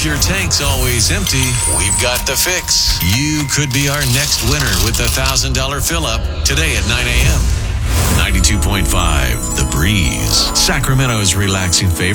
your tank's always empty, we've got the fix. You could be our next winner with the $1,000 fill-up today at 9 a.m. 92.5 The Breeze, Sacramento's relaxing favorite.